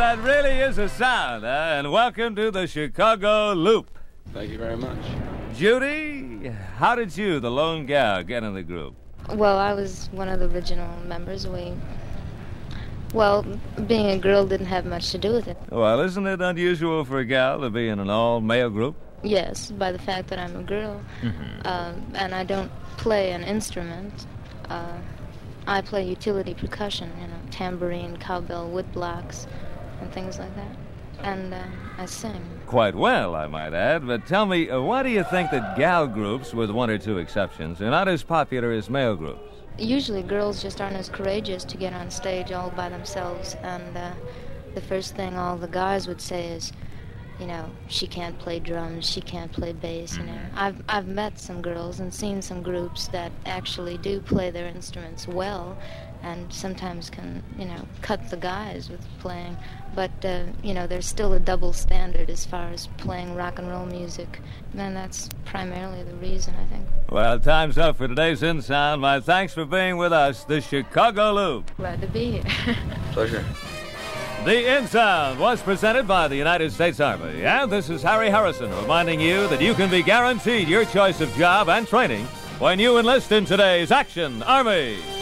that really is a sound, and welcome to the Chicago Loop. Thank you very much. Judy, how did you, the lone gal, get in the group? Well, I was one of the original members. Well, being a girl didn't have much to do with it. Well, isn't it unusual for a gal to be in an all-male group? Yes, by the fact that I'm a girl, and I don't play an instrument. I play utility percussion, tambourine, cowbell, woodblocks, and things like that. And I sing. Quite well, I might add. But tell me, why do you think that gal groups, with one or two exceptions, are not as popular as male groups? Usually girls just aren't as courageous to get on stage all by themselves, and the first thing all the guys would say is, she can't play drums, she can't play bass, I've met some girls and seen some groups that actually do play their instruments well and sometimes can, cut the guys with playing. But, there's still a double standard as far as playing rock and roll music. And that's primarily the reason, I think. Well, time's up for today's In Sound. My thanks for being with us, the Chicago Loop. Glad to be here. Pleasure. The In Sound was presented by the United States Army. And this is Harry Harrison reminding you that you can be guaranteed your choice of job and training when you enlist in today's Action Army.